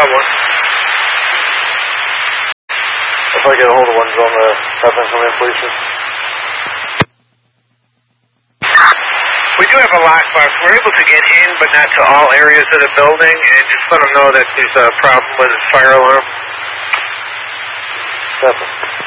one. If I get a hold of one, have them come in, please, sir. We do have a lockbox. We're able to get in, but not to all areas of the building, and just let them know that there's a problem with the fire alarm. Definitely.